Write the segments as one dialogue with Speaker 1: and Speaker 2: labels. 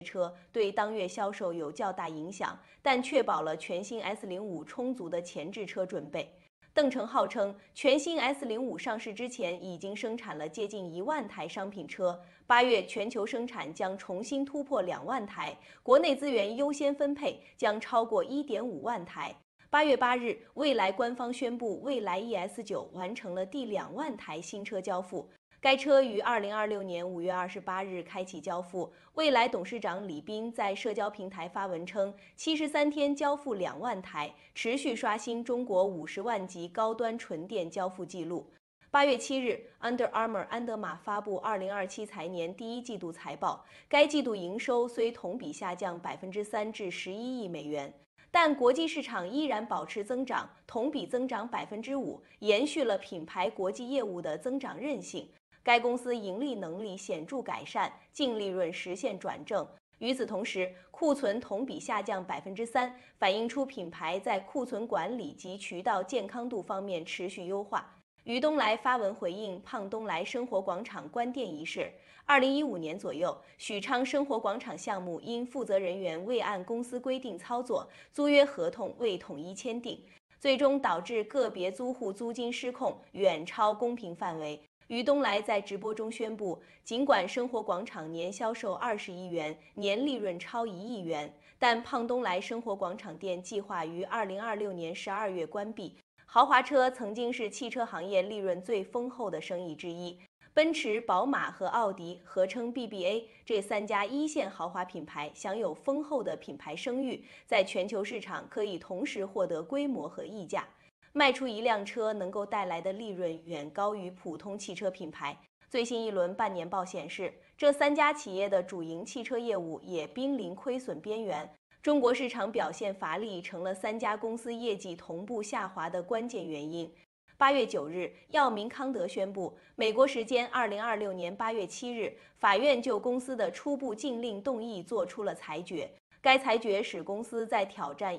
Speaker 1: 车对当月销售有较大影响，但确保了全新 S05 充足的前置车准备。邓成浩称，全新 S05 上市之前已经生产了接近1万台商品车，8月全球生产将重新突破2万台，国内资源优先分配将超过1.5万台。8月8日，蔚来官方宣布，蔚来 ES9 完成了第2万台新车交付。该车于2026年5月28日开启交付。蔚来董事长李斌在社交平台发文称，73天交付2万台，持续刷新中国50万级高端纯电交付记录。8月7日 ，Under Armour 安德玛发布2027财年第一季度财报，该季度营收虽同比下降3%至11亿美元。但国际市场依然保持增长，同比增长5%，延续了品牌国际业务的增长韧性。该公司盈利能力显著改善，净利润实现转正。与此同时，库存同比下降3%，反映出品牌在库存管理及渠道健康度方面持续优化。于东来发文回应胖东来生活广场关店一事。2015年左右，许昌生活广场项目因负责人员未按公司规定操作，租约合同未统一签订，最终导致个别租户租金失控，远超公平范围。于东来在直播中宣布，尽管生活广场年销售20亿元，年利润超1亿元，但胖东来生活广场店计划于2026年12月关闭。豪华车曾经是汽车行业利润最丰厚的生意之一，奔驰、宝马和奥迪合称 BBA， 这3家一线豪华品牌享有丰厚的品牌声誉，在全球市场可以同时获得规模和溢价。卖出一辆车能够带来的利润远高于普通汽车品牌。最新一轮半年报显示，这3家企业的主营汽车业务也濒临亏损边缘。中国市场表现乏力，成了3家公司业绩同步下滑的关键原因。8月9日，药明康德宣布，美国时间2026年8月7日，法院就公司的初步禁令动议作出了裁决。该裁决使公司在挑战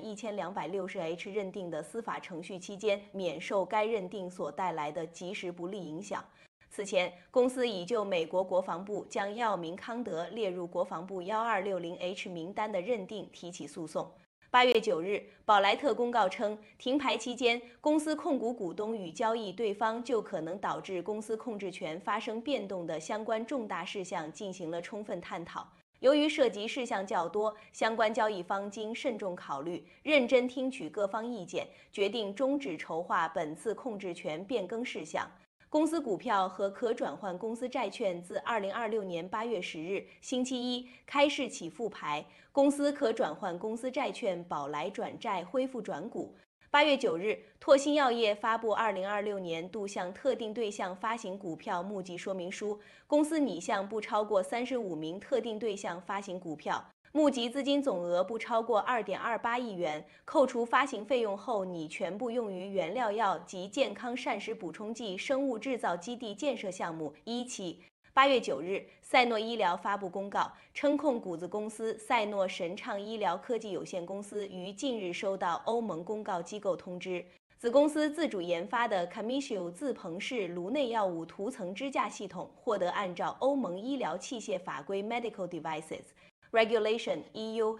Speaker 1: 1260H 认定的司法程序期间，免受该认定所带来的即时不利影响。此前，公司已就美国国防部将药明康德列入国防部 1260H 名单的认定提起诉讼。8月9日，宝莱特公告称，停牌期间，公司控股股东与交易对方就可能导致公司控制权发生变动的相关重大事项进行了充分探讨。由于涉及事项较多，相关交易方经慎重考虑，认真听取各方意见，决定终止筹划本次控制权变更事项。公司股票和可转换公司债券自2026年8月10日星期一开市起复牌，公司可转换公司债券宝来转债恢复转股。8月9日，拓新药业发布2026年度向特定对象发行股票募集说明书，公司拟向不超过35名特定对象发行股票，募集资金总额不超过2.28亿元，扣除发行费用后拟全部用于原料药及健康膳食补充剂生物制造基地建设项目1期。8月9日，赛诺医疗发布公告称，控股子公司赛诺神畅医疗科技有限公司于近日收到欧盟公告机构通知，子公司自主研发的 Camisio 自膨式颅内药物涂层支架系统获得按照欧盟医疗器械法规 Medical Devices Regulation EU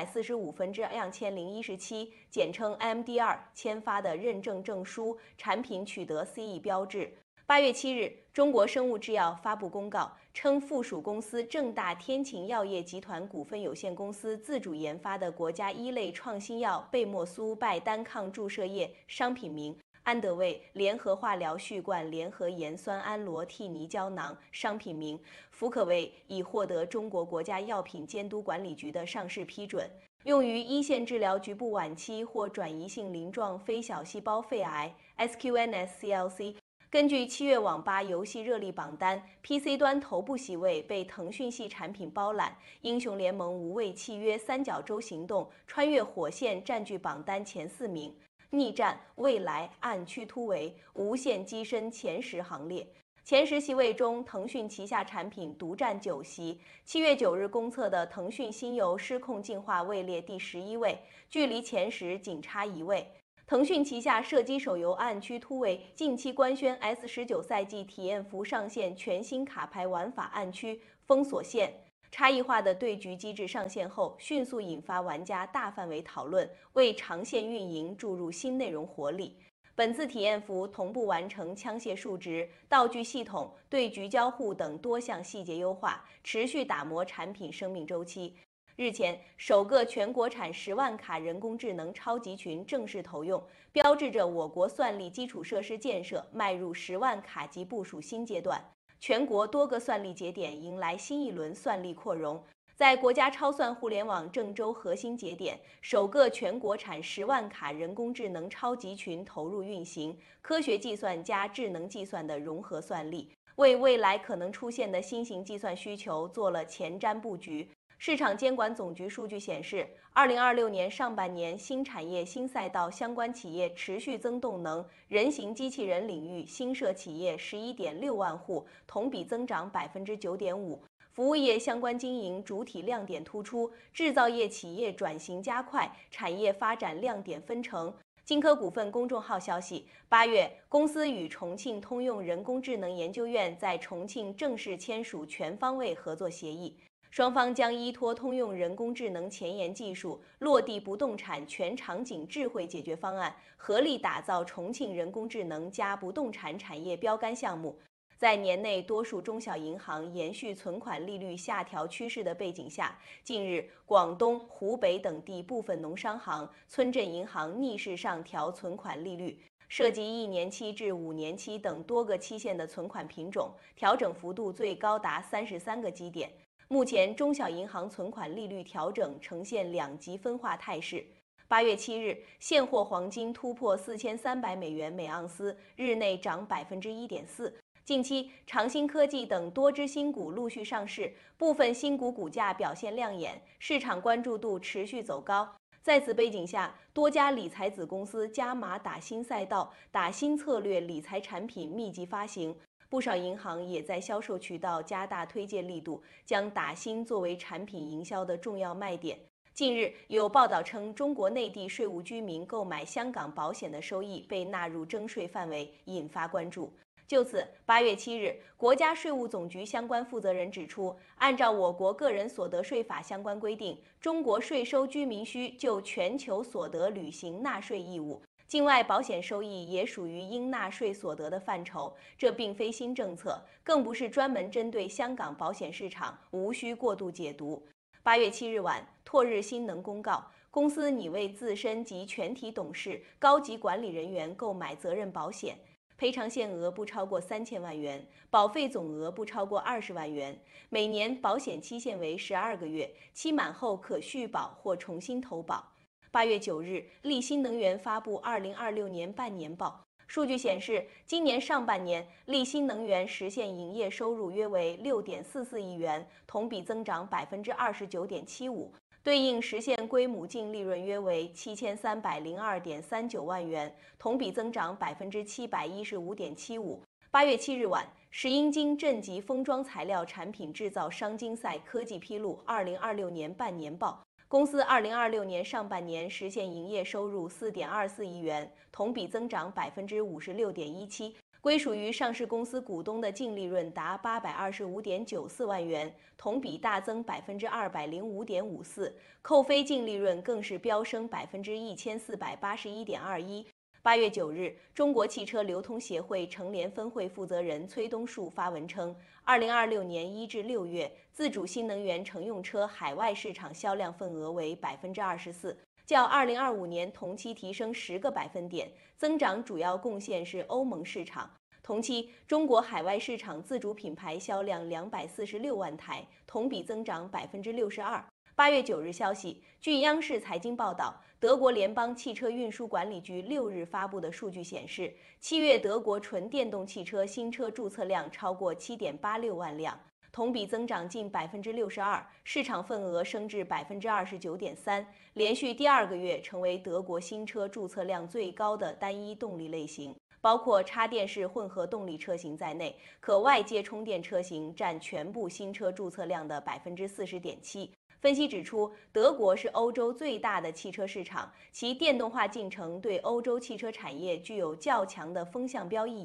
Speaker 1: 745/2017，简称 MDR 签发的认证证书，产品取得 CE 标志。8月7日，中国生物制药发布公告称，附属公司正大天晴药业集团股份有限公司自主研发的国家1类创新药贝莫苏拜单抗注射液商品名安德卫联合化疗续罐联合盐酸氨罗替尼胶囊商品名福可卫已获得中国国家药品监督管理局的上市批准，用于一线治疗局部晚期或转移性鳞状非小细胞肺癌 SQNSCLC。根据7月网吧游戏热力榜单 ，PC 端头部席位被腾讯系产品包揽，英雄联盟无畏契约三角洲行动、穿越火线占据榜单前4名，逆战、未来、暗区突围、无限跻身前10行列。前10席位中，腾讯旗下产品独占9席。7月9日公测的腾讯新游失控进化位列第11位，距离前10仅差1位。腾讯旗下射击手游《暗区突围》近期官宣 S19赛季体验服上线全新卡牌玩法暗区封锁线， 差异化的对局机制上线后，迅速引发玩家大范围讨论，为长线运营注入新内容活力。本次体验服同步完成枪械数值、道具系统、对局交互等多项细节优化，持续打磨产品生命周期。日前，首个全国产10万卡人工智能超级群正式投用，标志着我国算力基础设施建设迈入10万卡级部署新阶段。全国多个算力节点迎来新一轮算力扩容。在国家超算互联网郑州核心节点，首个全国产10万卡人工智能超级群投入运行，科学计算加智能计算的融合算力，为未来可能出现的新型计算需求做了前瞻布局。市场监管总局数据显示，2026年上半年新产业新赛道相关企业持续增动能，人形机器人领域新设企业11.6万户，同比增长9.5%。服务业相关经营主体亮点突出，制造业企业转型加快，产业发展亮点纷呈。金科股份公众号消息，8月，公司与重庆通用人工智能研究院在重庆正式签署全方位合作协议。双方将依托通用人工智能前沿技术，落地不动产全场景智慧解决方案，合力打造重庆人工智能加不动产产业标杆项目。在年内多数中小银行延续存款利率下调趋势的背景下，近日广东、湖北等地部分农商行、村镇银行逆势上调存款利率，涉及1年期至5年期等多个期限的存款品种，调整幅度最高达33个基点。目前，中小银行存款利率调整呈现两极分化态势。8月7日，现货黄金突破$4300每盎司，日内涨1.4%。近期，长兴科技等多只新股陆续上市，部分新股股价表现亮眼，市场关注度持续走高。在此背景下，多家理财子公司加码打新赛道、打新策略理财产品密集发行，不少银行也在销售渠道加大推荐力度，将打新作为产品营销的重要卖点。近日有报道称，中国内地税务居民购买香港保险的收益被纳入征税范围，引发关注。就此，8月7日，国家税务总局相关负责人指出，按照我国个人所得税法相关规定，中国税收居民需就全球所得履行纳税义务，境外保险收益也属于应纳税所得的范畴。这并非新政策，更不是专门针对香港保险市场，无需过度解读。8月7日晚，拓日新能公告，公司拟为自身及全体董事、高级管理人员购买责任保险。赔偿限额不超过3000万元，保费总额不超过20万元，每年保险期限为12个月，期满后可续保或重新投保。8月9日，力新能源发布2026年半年报。数据显示，今年上半年，力新能源实现营业收入约为6.44亿元，同比增长29.75%。对应实现归母净利润约为7302.39万元，同比增长715.75%。8月7日晚，石英金正极封装材料产品制造商金赛科技披露2026年半年报。公司2026年上半年实现营业收入4.24亿元，同比增长56.17%。归属于上市公司股东的净利润达825.94万元，同比大增205.54%，扣非净利润更是飙升1481.21%。8月9日，中国汽车流通协会成联分会负责人崔东树发文称，2026年1至6月，自主新能源乘用车海外市场销量份额为24%。较2025年同期提升10个百分点，增长主要贡献是欧盟市场。同期，中国海外市场自主品牌销量246万台，同比增长62%。8月9日消息，据央视财经报道，德国联邦汽车运输管理局6日发布的数据显示，7月德国纯电动汽车新车注册量超过7.86万辆，同比增长近62%，市场份额升至29.3%，连续第2个月成为德国新车注册量最高的单一动力类型。包括插电式混合动力车型在内，可外接充电车型占全部新车注册量的40.7%。分析指出，德国是欧洲最大的汽车市场，其电动化进程对欧洲汽车产业具有较强的风向标意义。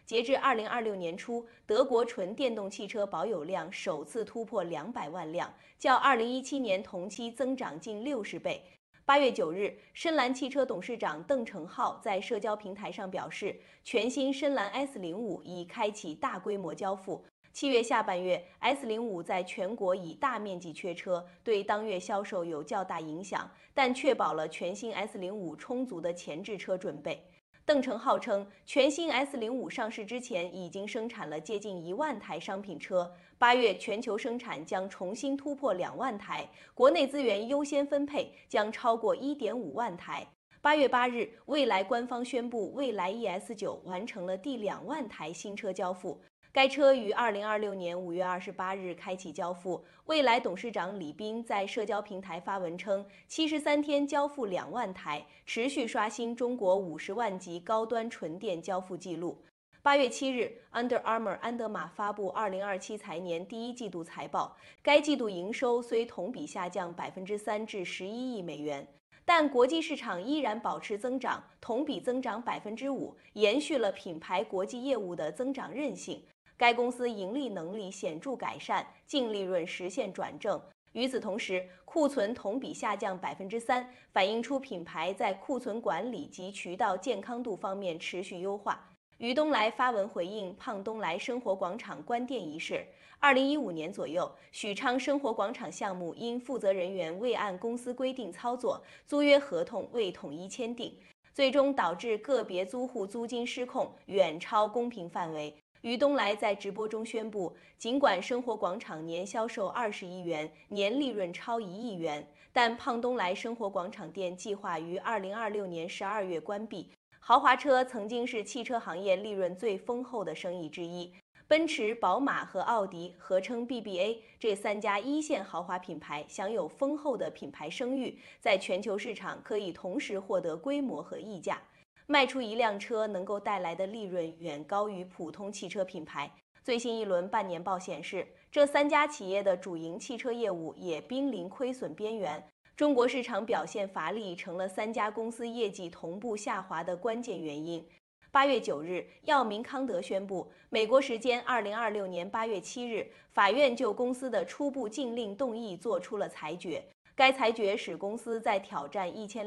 Speaker 1: 截至2026年初，德国纯电动汽车保有量首次突破200万辆，较2017年同期增长近60倍。8月9日，深蓝汽车董事长邓成浩在社交平台上表示，全新深蓝 S05已开启大规模交付。7月下半月 ，S05在全国已大面积缺车，对当月销售有较大影响，但确保了全新 S05充足的前置车准备。邓成浩称，全新 S05上市之前已经生产了接近1万台商品车，8月全球生产将重新突破2万台，国内资源优先分配将超过1.5万台。8月8日，蔚来官方宣布，蔚来 ES9完成了第2万台新车交付。该车于2026年5月28日开启交付。蔚来董事长李斌在社交平台发文称，73天交付2万台，持续刷新中国50万级高端纯电交付记录。8月7日 ，Under Armour 安德玛发布2027财年第一季度财报，该季度营收虽同比下降3%至11亿美元，但国际市场依然保持增长，同比增长5%，延续了品牌国际业务的增长韧性。该公司盈利能力显著改善，净利润实现转正。与此同时，库存同比下降3%，反映出品牌在库存管理及渠道健康度方面持续优化。于东来发文回应胖东来生活广场关店一事。2015年左右，许昌生活广场项目因负责人员未按公司规定操作，租约合同未统一签订，最终导致个别租户租金失控，远超公平范围。于东来在直播中宣布，尽管生活广场年销售20亿元，年利润超1亿元，但胖东来生活广场店计划于2026年12月关闭。豪华车曾经是汽车行业利润最丰厚的生意之一，奔驰、宝马和奥迪合称 BBA， 这3家一线豪华品牌享有丰厚的品牌声誉，在全球市场可以同时获得规模和溢价。卖出一辆车能够带来的利润远高于普通汽车品牌。最新一轮半年报显示，这3家企业的主营汽车业务也濒临亏损边缘。中国市场表现乏力，成了3家公司业绩同步下滑的关键原因。8月9日，药明康德宣布，美国时间2026年8月7日，法院就公司的初步禁令动议作出了裁决。该裁决使公司在挑战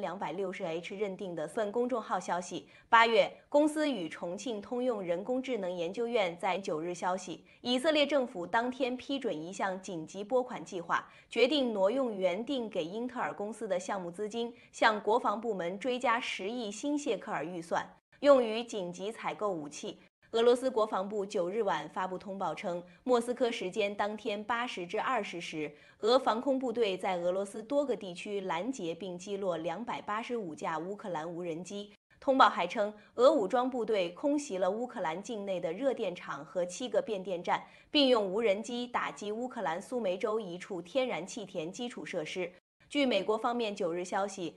Speaker 1: 1260H 认定的份公众号消息。8月，公司与重庆通用人工智能研究院在9日消息，以色列政府当天批准一项紧急拨款计划，决定挪用原定给英特尔公司的项目资金，向国防部门追加10亿新谢克尔预算，用于紧急采购武器。俄罗斯国防部9日晚发布通报称，莫斯科时间当天8时至20时，俄防空部队在俄罗斯多个地区拦截并击落285架乌克兰无人机。通报还称，俄武装部队空袭了乌克兰境内的热电厂和7个变电站，并用无人机打击乌克兰苏梅州一处天然气田基础设施。据美国方面9日消息，